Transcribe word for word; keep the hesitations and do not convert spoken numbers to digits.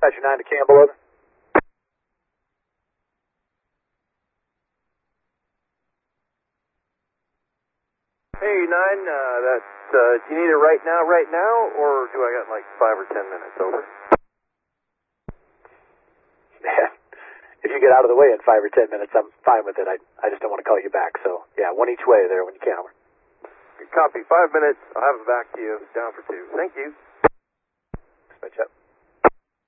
Dispatcher nine to Campbell, over. Hey, nine, uh, that's, uh, do you need it right now, right now, or do I got like five or ten minutes, over? Yeah. If you get out of the way in five or ten minutes, I'm fine with it. I, I just don't want to call you back, so, yeah, one each way there when you can, over. Copy, five minutes, I'll have it back to you, down for two. Thank you. Dispatch up.